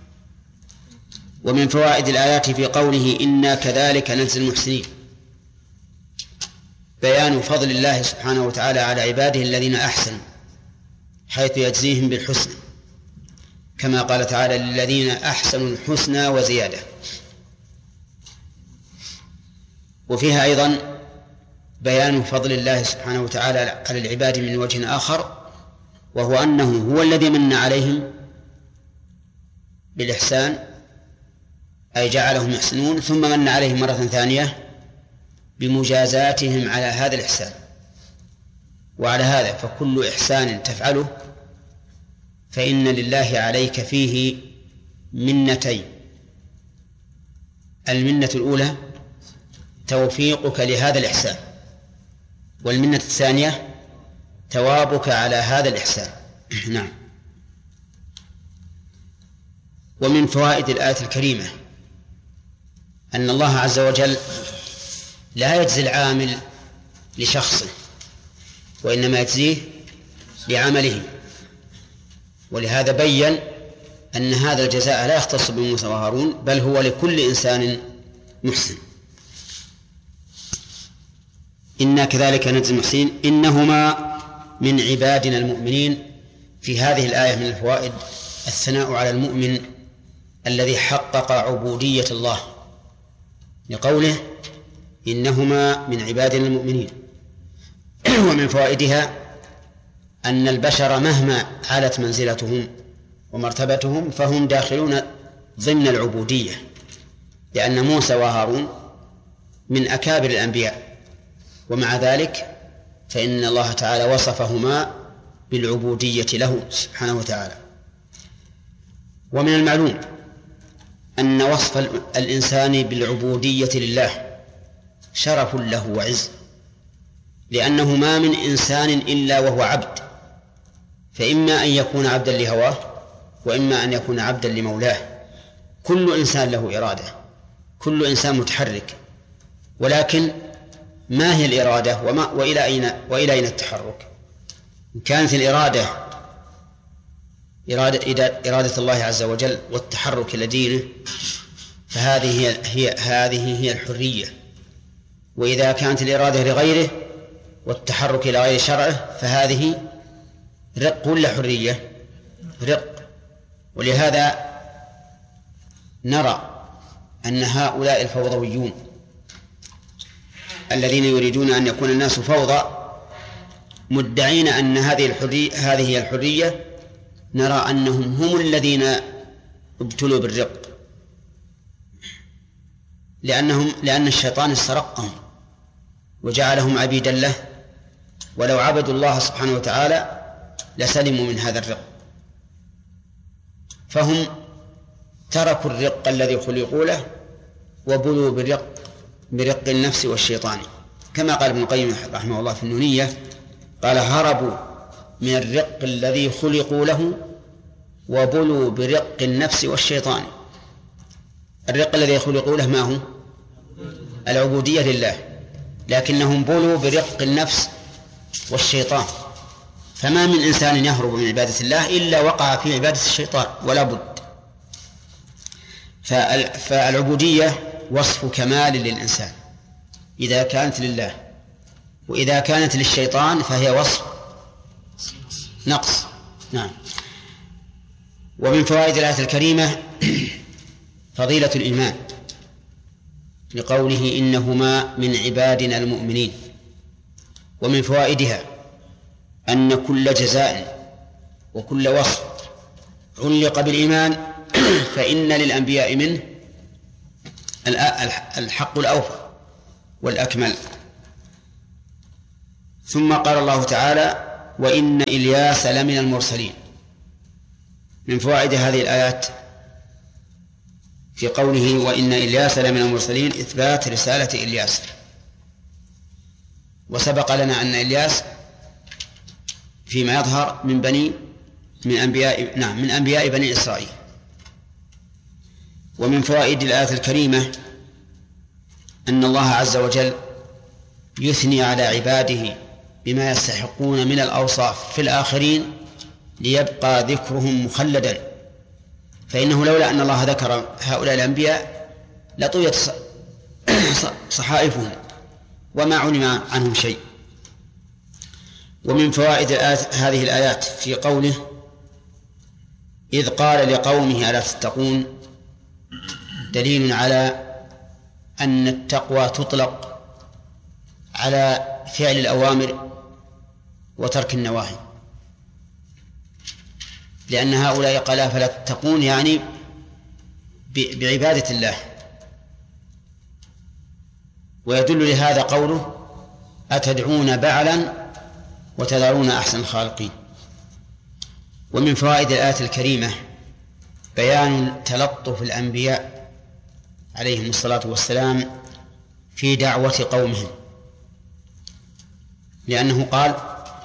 [SPEAKER 1] ومن فوائد الآيات في قوله إنا كذلك نجزي المحسنين بيان فضل الله سبحانه وتعالى على عباده الذين أحسنوا حيث يجزيهم بالحسنى، كما قال تعالى للذين أحسنوا الحسنى وزيادة. وفيها أيضا بيان فضل الله سبحانه وتعالى على العباد من وجه آخر، وهو أنه هو الذي من عليهم بالإحسان أي جعلهم يحسنون، ثم من عليهم مرة ثانية بمجازاتهم على هذا الإحسان. وعلى هذا فكل إحسان تفعله فإن لله عليك فيه منتين: المنة الأولى توفيقك لهذا الإحسان، والمنة الثانية ثوابك على هذا الإحسان. نعم. ومن فوائد الآية الكريمة أن الله عز وجل لا يجزي العامل لشخصه، وإنما يجزيه لعمله، ولهذا بيّن أن هذا الجزاء لا يختص بموسى وهارون بل هو لكل إنسان محسن. إنا كذلك نجزي المحسنين إنهما من عبادنا المؤمنين. في هذه الآية من الفوائد الثناء على المؤمن الذي حقق عبودية الله لقوله إنهما من عبادنا المؤمنين. ومن فوائدها أن البشر مهما علت منزلتهم ومرتبتهم فهم داخلون ضمن العبودية، لأن موسى وهارون من أكابر الأنبياء، ومع ذلك فإن الله تعالى وصفهما بالعبودية له سبحانه وتعالى. ومن المعلوم أن وصف الإنسان بالعبودية لله شرف له وعز، لأنه ما من إنسان إلا وهو عبد، فإما أن يكون عبدا لهواه وإما أن يكون عبدا لمولاه. كل إنسان له إرادة، كل إنسان متحرك، ولكن ما هي الإرادة وما وإلى أين وإلى أين التحرك؟ إن كانت الإرادة إرادة إرادة الله عز وجل والتحرك إلى دينه فهذه هي, هي هذه هي الحرية، وإذا كانت الإرادة لغيره والتحرك إلى غير شرعه فهذه رق ولا حرية؟ رق. ولهذا نرى أن هؤلاء الفوضويون الذين يريدون أن يكون الناس فوضى مدعين أن هذه الحرية هذه هي الحرية، نرى أنهم هم الذين ابتلوا بالرق، لأنهم لأن الشيطان استرقهم وجعلهم عبيدا له، ولو عبدوا الله سبحانه وتعالى لسلموا من هذا الرق، فهم تركوا الرق الذي خلقوا له وبلوا بالرق برق النفس والشيطان، كما قال ابن القيم رحمه الله في النونية، قال هربوا من الرق الذي خلقوا له وبلوا برق النفس والشيطان. الرق الذي خلقوا له ما هو؟ العبودية لله، لكنهم بلوا برق النفس والشيطان، فما من إنسان يهرب من عبادة الله إلا وقع في عبادة الشيطان ولا بد. فالعبودية وصف كمال للإنسان إذا كانت لله، وإذا كانت للشيطان فهي وصف نقص. نعم. ومن فوائد الآية الكريمة فضيلة الإيمان لقوله إنهما من عبادنا المؤمنين. ومن فوائدها أن كل جزاء وكل وصف علق بالإيمان فإن للأنبياء منه الحق الأوفى والأكمل. ثم قال الله تعالى وإن إلياس لمن المرسلين، من فوائد هذه الآيات في قوله وإن إلياس لمن المرسلين إثبات رسالة إلياس. وسبق لنا أن إلياس فيما يظهر من بني من أنبياء نعم من أنبياء بني إسرائيل. ومن فوائد الآية الكريمة أن الله عز وجل يثني على عباده بما يستحقون من الأوصاف في الآخرين ليبقى ذكرهم مخلدا، فإنه لولا أن الله ذكر هؤلاء الأنبياء لطويت صحائفهم وما علم عنهم شيء. ومن فوائد هذه الآيات في قوله إذ قال لقومه ألا تتقون دليل على أن التقوى تطلق على فعل الأوامر وترك النواهي، لأن هؤلاء قال فلا تتقون يعني بعبادة الله. ويدل لهذا قوله أتدعون بعلا وتذرون أحسن الخالقين. ومن فوائد الآية الكريمة بيان تلطف الأنبياء عليهم الصلاة والسلام في دعوة قومهم، لأنه قال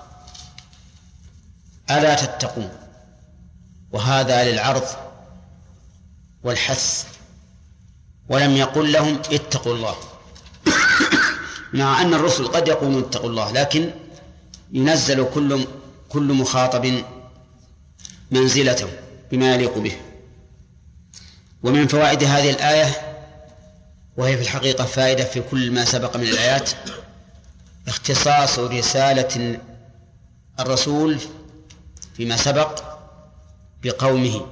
[SPEAKER 1] ألا تتقون، وهذا للعرض والحث، ولم يقل لهم اتقوا الله، مع أن الرسل قد يقولون اتقوا الله، لكن ينزل كل كل مخاطب منزلته بما يليق به. ومن فوائد هذه الآية، وهي في الحقيقة فائدة في كل ما سبق من الآيات، اختصاص رسالة الرسول فيما سبق بقومه،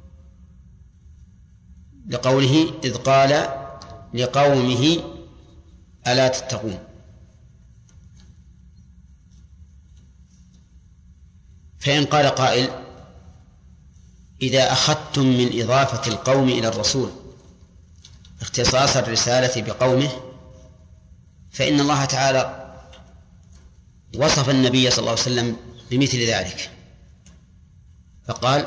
[SPEAKER 1] لقوله إذ قال لقومه ألا تتقون. فإن قال قائل إذا أخذتم من إضافة القوم إلى الرسول اختصاص الرسالة بقومه، فإن الله تعالى وصف النبي صلى الله عليه وسلم بمثل ذلك، فقال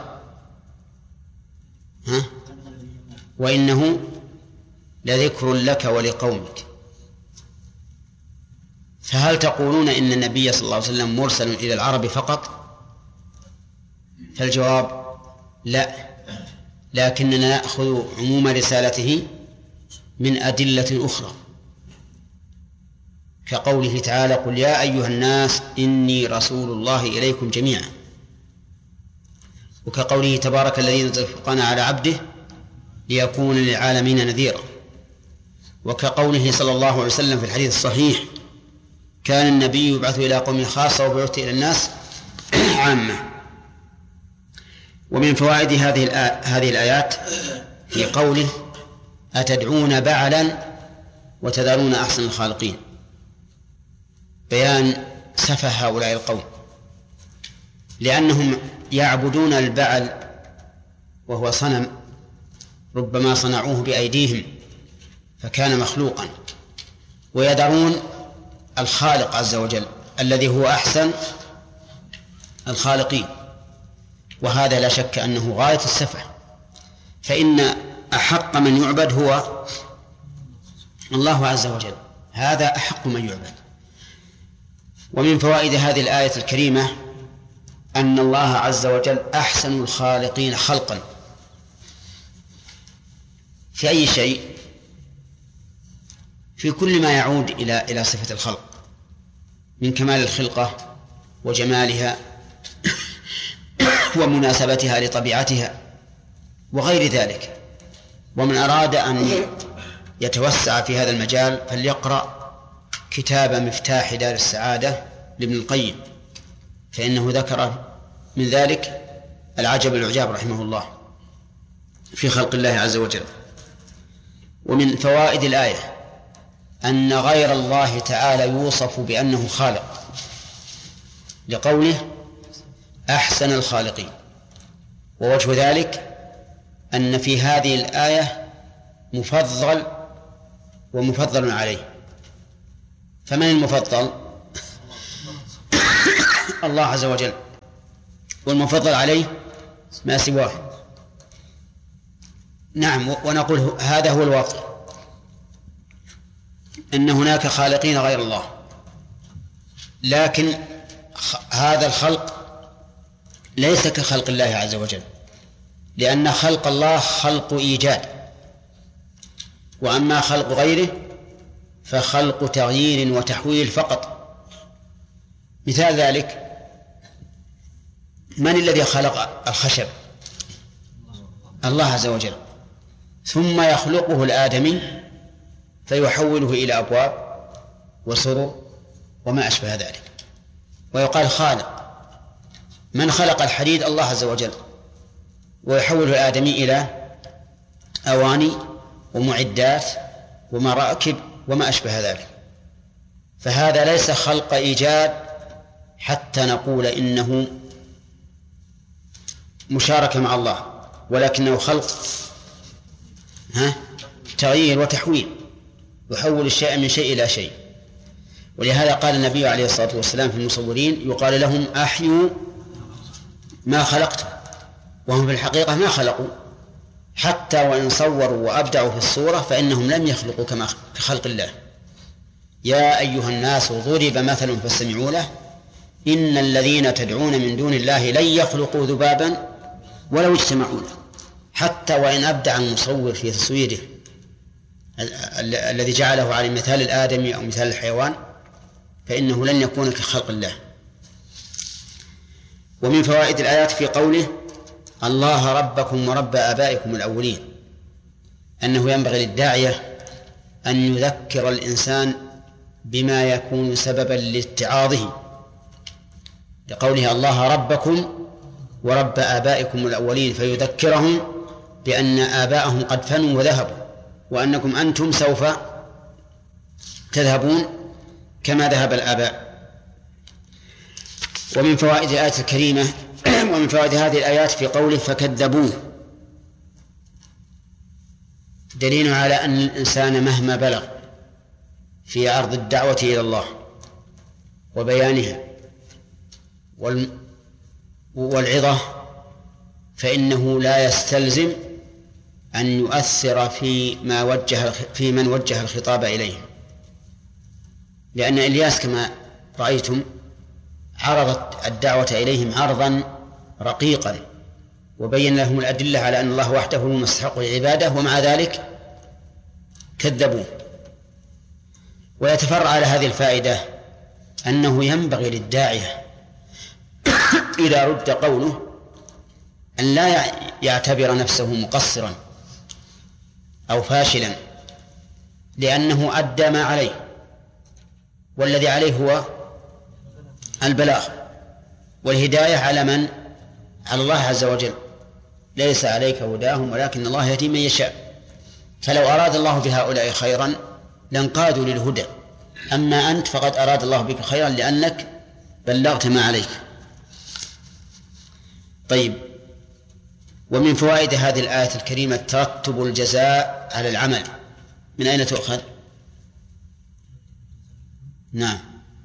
[SPEAKER 1] ها وإنه لذكر لك ولقومك. فهل تقولون إن النبي صلى الله عليه وسلم مرسل إلى العرب فقط؟ فالجواب لا، لكننا نأخذ عموم رسالته من أدلة أخرى، كقوله تعالى قل يا أيها الناس إني رسول الله إليكم جميعا، وكقوله تبارك الذي نزل الفرقان على عبده ليكون للعالمين نذيرا، وكقوله صلى الله عليه وسلم في الحديث الصحيح كان النبي يبعث إلى قوم خاصة وبعث إلى الناس عامة. ومن فوائد هذه هذه الآيات في قوله أتدعون بعلا وتذرون أحسن الخالقين، بيان سفه هؤلاء القوم، لأنهم يعبدون البعل وهو صنم ربما صنعوه بأيديهم فكان مخلوقا، ويدعون الخالق عز وجل الذي هو أحسن الخالقين، وهذا لا شك أنه غاية السفه، فإن أحق من يعبد هو الله عز وجل، هذا أحق من يعبد. ومن فوائد هذه الآية الكريمة أن الله عز وجل أحسن الخالقين خلقا في أي شيء، في كل ما يعود إلى إلى صفة الخلق من كمال الخلقة وجمالها ومناسبتها لطبيعتها وغير ذلك. ومن أراد أن يتوسع في هذا المجال فليقرأ كتاب مفتاح دار السعادة لابن القيم، فإنه ذكر من ذلك العجب العجاب رحمه الله في خلق الله عز وجل. ومن فوائد الآية أن غير الله تعالى يوصف بأنه خالق لقوله أحسن الخالقين، ووجه ذلك أن في هذه الآية مفضل ومفضل عليه. فمن المفضل؟ الله عز وجل، والمفضل عليه ما سواه. نعم، ونقول هذا هو الواقع، أن هناك خالقين غير الله، لكن هذا الخلق ليس كخلق الله عز وجل، لأن خلق الله خلق إيجاد، وأما خلق غيره فخلق تغيير وتحويل فقط. مثال ذلك: من الذي خلق الخشب؟ الله عز وجل، ثم يخلقه الآدمي فيحوله إلى أبواب وسرر وما أشبه ذلك، ويقال خالق. من خلق الحديد؟ الله عز وجل، ويحوله الآدمي إلى أواني ومعدات ومراكب وما أشبه ذلك. فهذا ليس خلق إيجاد حتى نقول إنه مشاركة مع الله، ولكنه خلق ها تغيير وتحويل، يحول الشيء من شيء إلى شيء. ولهذا قال النبي عليه الصلاة والسلام في المصورين: يقال لهم أحيوا ما خلقتم، وهم في الحقيقة ما خلقوا، حتى وإن صوروا وأبدعوا في الصورة فإنهم لم يخلقوا كما كخلق الله. يا أيها الناس ضرب مثل فاستمعوا له إن الذين تدعون من دون الله لن يخلقوا ذبابا ولو اجتمعوا له. حتى وإن أبدع المصور في تصويره الذي جعله على مثال الآدمي أو مثال الحيوان فإنه لن يكون كخلق الله. ومن فوائد الآيات في قوله: الله ربكم ورب آبائكم الأولين، أنه ينبغي للداعية أن يذكر الإنسان بما يكون سببا لاتعاظه، لقوله: الله ربكم ورب آبائكم الأولين، فيذكرهم بأن آباءهم قد فنوا وذهبوا، وأنكم أنتم سوف تذهبون كما ذهب الآباء. ومن فوائد الآية الكريمة ومن فوائد هذه الآيات في قوله: فكذبوه، دليل على أن الإنسان مهما بلغ في عرض الدعوة إلى الله وبيانها والعظة فإنه لا يستلزم أن يؤثر في ما وجه في من وجه الخطاب إليه، لأن إلياس كما رأيتم عرضت الدعوة إليهم عرضا رقيقا، وبين لهم الأدلة على أن الله وحده هو المستحق للعبادة، ومع ذلك كذبوا. ويتفرع على هذه الفائدة أنه ينبغي للداعية إذا رد قوله أن لا يعتبر نفسه مقصرا أو فاشلا، لأنه أدى ما عليه، والذي عليه هو البلاغ والهداية على من؟ على الله عز وجل. ليس عليك هداهم ولكن الله يهدي من يشاء. فلو أراد الله بهؤلاء خيرا لانقادوا للهدى، أما أنت فقد أراد الله بك خيرا لأنك بلغت ما عليك. طيب، ومن فوائد هذه الآية الكريمة ترتب الجزاء على العمل. من أين تؤخذ؟ نعم،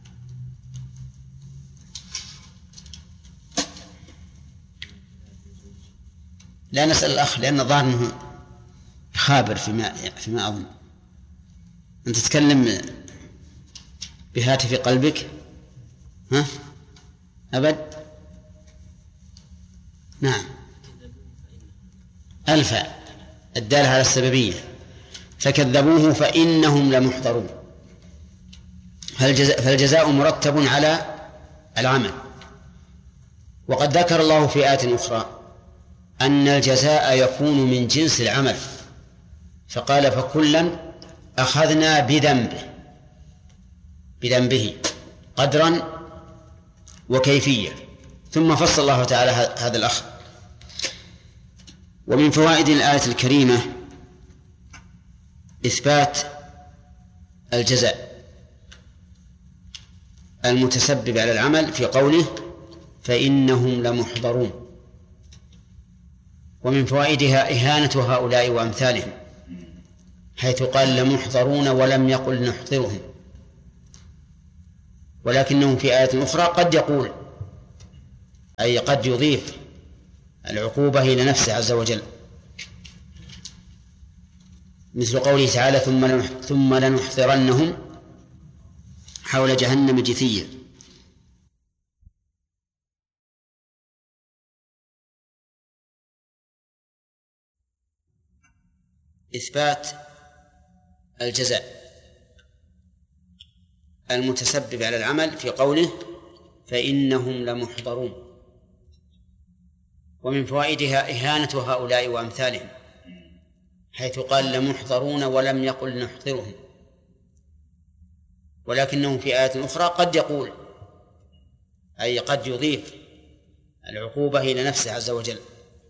[SPEAKER 1] لا نسأل الأخ لأن الظاهر أنه خابر فيما فيما أظن. أنت تتكلم بهاتف قلبك؟ ها؟ أبد؟ نعم، الفاء الدالة على السببية. فكذبوه فإنهم لمحضرون. فالجزاء مرتب على العمل. وقد ذكر الله في آية أخرى أن الجزاء يكون من جنس العمل، فقال: فكلا أخذنا بذنبه بذنبه قدرا وكيفية، ثم فصل الله تعالى هذا الأخذ. ومن فوائد الآية الكريمة إثبات الجزاء المتسبب على العمل في قوله: فإنهم لمحضرون. ومن فوائدها إهانة هؤلاء وأمثالهم، حيث قال لمحضرون ولم يقل نحضرهم، ولكنه في آية أخرى قد يقول، أي قد يضيف العقوبة إلى نفسه عز وجل، مثل قوله تعالى ثم ثم لنحضرنهم حول جهنم جثيا. إثبات الجزاء المتسبب على العمل في قوله فإنهم لمحضرون، ومن فوائدها إهانة هؤلاء وأمثالهم، حيث قال لمحضرون ولم يقل نحضرهم، ولكنه في آية أخرى قد يقول، أي قد يضيف العقوبة إلى نفسه عز وجل،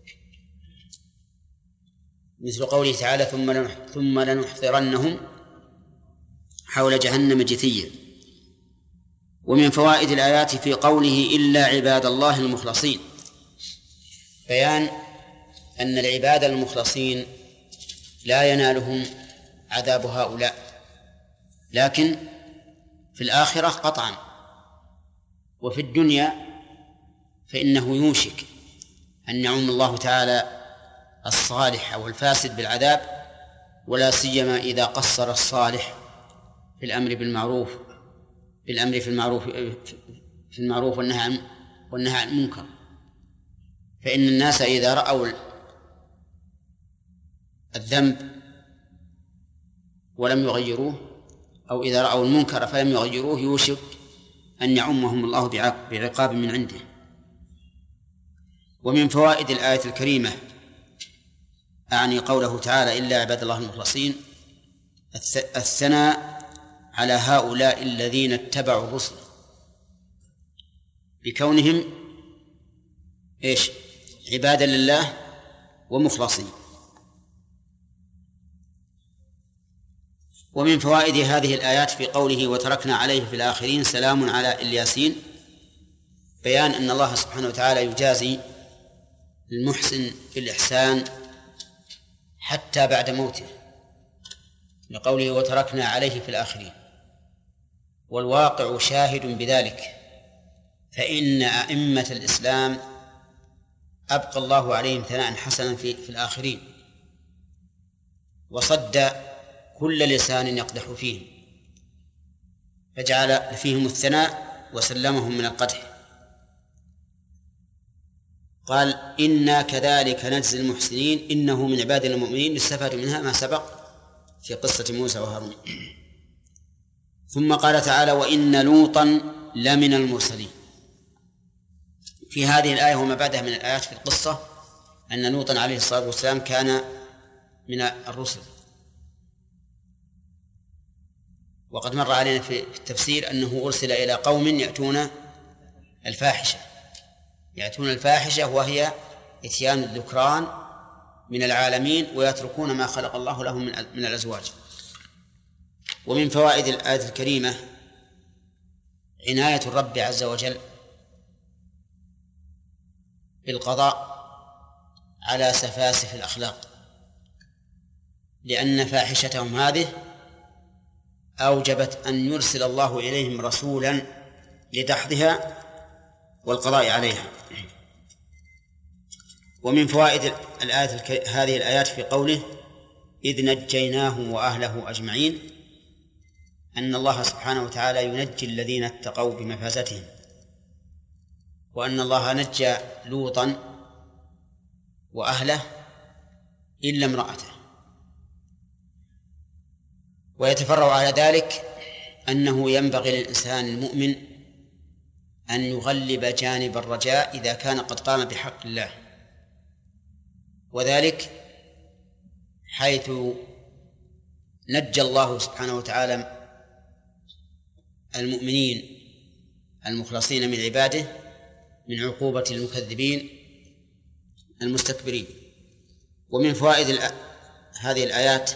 [SPEAKER 1] مثل قوله تعالى ثم لنحضرنهم حول جهنم جثيا. ومن فوائد الآيات في قوله إلا عباد الله المخلصين بيان أن العباد المخلصين لا ينالهم عذاب هؤلاء، لكن في الآخرة قطعا، وفي الدنيا فإنه يوشك أن يعم الله تعالى الصالح أو الفاسد بالعذاب، ولا سيما إذا قصر الصالح في الأمر بالمعروف في الأمر في المعروف في المعروف والنهي عن والنهي عن المنكر. فإن الناس إذا رأوا الذنب ولم يغيروه، أو إذا رأوا المنكر فلم يغيروه، يوشك أن يعمهم الله بعقاب من عنده. ومن فوائد الآية الكريمة، أعني قوله تعالى إلا عباد الله المخلصين، الثناء على هؤلاء الذين اتبعوا الرسل بكونهم إيش؟ عبادا لله ومخلصين. ومن فوائد هذه الآيات في قوله وتركنا عليه في الآخرين سلام على الياسين، بيان أن الله سبحانه وتعالى يجازي المحسن بالإحسان حتى بعد موته، لقوله وتركنا عليه في الآخرين، والواقع شاهد بذلك، فإن أئمة الإسلام أبقى الله عليهم ثناء حسنا في, في الآخرين، وصد كل لسان يقدح فيهم، فجعل فيهم الثناء وسلمهم من القدح. قال إنا كذلك نجزي المحسنين إنه من عبادنا المؤمنين، يستفاد منها ما سبق في قصة موسى وهارون. ثم قال تعالى وإن لوطا لمن المرسلين. في هذه الآية وما بعدها من الآيات في القصة أن لوطا عليه الصلاة والسلام كان من الرسل، وقد مر علينا في التفسير أنه أرسل إلى قوم يأتون الفاحشة يأتون الفاحشة وهي إتيان الذكران من العالمين ويتركون ما خلق الله لهم من الأزواج. ومن فوائد الآية الكريمة عناية الرب عز وجل بالقضاء على سفاسف الأخلاق، لأن فاحشتهم هذه أوجبت أن يرسل الله إليهم رسولا لدحضها والقضاء عليها. ومن فوائد الآية الك... هذه الآيات في قوله إذ نجيناه وأهله أجمعين، أن الله سبحانه وتعالى ينجي الذين اتقوا بمفازتهم، وأن الله نجى لوطا وأهله إلا امرأته. ويتفرع على ذلك أنه ينبغي للإنسان المؤمن أن يغلب جانب الرجاء إذا كان قد قام بحق الله، وذلك حيث نجى الله سبحانه وتعالى المؤمنين المخلصين من عباده من عقوبة المكذبين المستكبرين. ومن فوائد هذه الآيات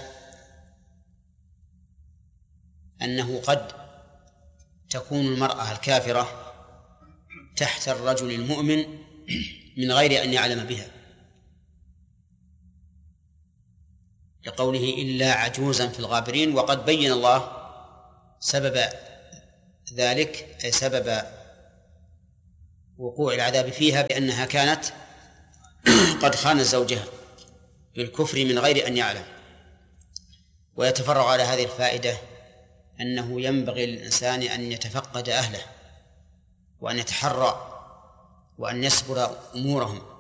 [SPEAKER 1] أنه قد تكون المرأة الكافرة تحت الرجل المؤمن من غير أن يعلم بها، لقوله إلا عجوزا في الغابرين، وقد بين الله سبب ذلك أي سبب وقوع العذاب فيها بأنها كانت قد خانت زوجها بالكفر من غير أن يعلم. ويتفرع على هذه الفائدة أنه ينبغي للإنسان أن يتفقد أهله وأن يتحرى وأن يصبر أمورهم،